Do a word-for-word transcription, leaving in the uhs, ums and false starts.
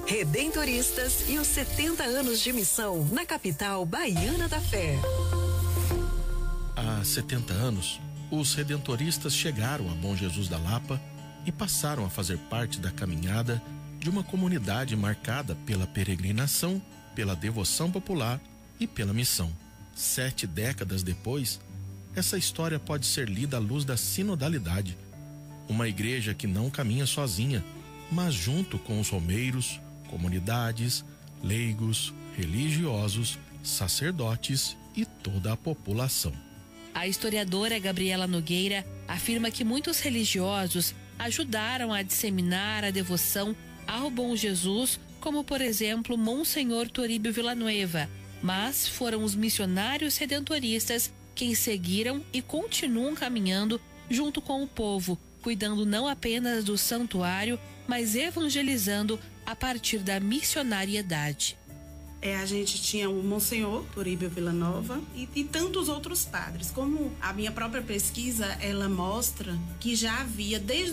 Redentoristas e os setenta anos de missão na capital baiana da fé. Há setenta anos, os redentoristas chegaram a Bom Jesus da Lapa e passaram a fazer parte da caminhada de uma comunidade marcada pela peregrinação, pela devoção popular e pela missão. Sete décadas depois, essa história pode ser lida à luz da sinodalidade. Uma igreja que não caminha sozinha, mas junto com os romeiros, comunidades, leigos, religiosos, sacerdotes e toda a população. A historiadora Gabriela Nogueira afirma que muitos religiosos ajudaram a disseminar a devoção ao Bom Jesus, como por exemplo Monsenhor Toribio Villanueva, mas foram os missionários redentoristas quem seguiram e continuam caminhando junto com o povo, cuidando não apenas do santuário, mas evangelizando a partir da missionariedade. É, a gente tinha o Monsenhor Toribio Villanova e, e tantos outros padres. Como a minha própria pesquisa, ela mostra que já havia, desde